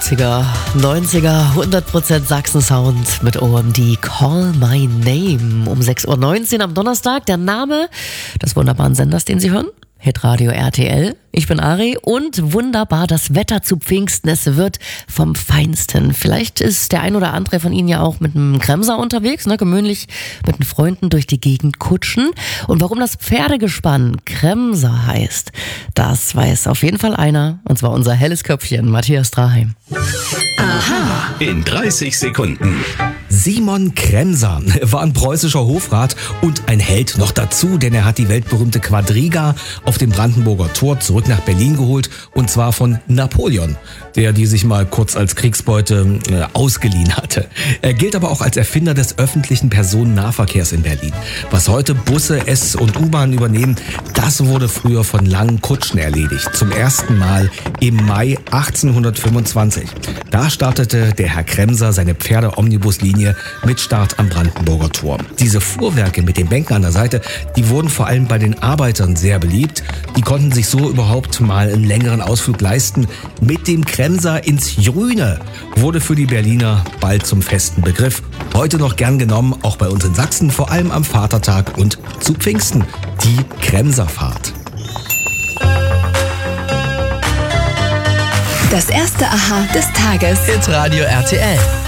80er, 90er, 100% Sachsen-Sound mit OMD Call My Name um 6.19 Uhr am Donnerstag. Der Name des wunderbaren Senders, den Sie hören? Hitradio RTL. Ich bin Ari und wunderbar das Wetter zu Pfingsten. Es wird vom Feinsten. Vielleicht ist der ein oder andere von Ihnen ja auch mit einem Kremser unterwegs, gewöhnlich mit den Freunden durch die Gegend kutschen. Und warum das Pferdegespann Kremser heißt, das weiß auf jeden Fall einer. Und zwar unser helles Köpfchen, Matthias Straheim. Aha. In 30 Sekunden. Simon Kremser war ein preußischer Hofrat und ein Held noch dazu, denn er hat die weltberühmte Quadriga auf dem Brandenburger Tor zurück nach Berlin geholt, und zwar von Napoleon, der die sich mal kurz als Kriegsbeute ausgeliehen hatte. Er gilt aber auch als Erfinder des öffentlichen Personennahverkehrs in Berlin. Was heute Busse, S- und U-Bahn übernehmen, das wurde früher von langen Kutschen erledigt. Zum ersten Mal im Mai 1825. Da startete der Herr Kremser seine Pferde-Omnibuslinie mit Start am Brandenburger Tor. Diese Fuhrwerke mit den Bänken an der Seite, die wurden vor allem bei den Arbeitern sehr beliebt. Die konnten sich so überhaupt mal einen längeren Ausflug leisten. Mit dem Kremser ins Grüne wurde für die Berliner bald zum festen Begriff. Heute noch gern genommen, auch bei uns in Sachsen, vor allem am Vatertag und zu Pfingsten, die Kremserfahrt. Das erste Aha des Tages. Hitradio RTL.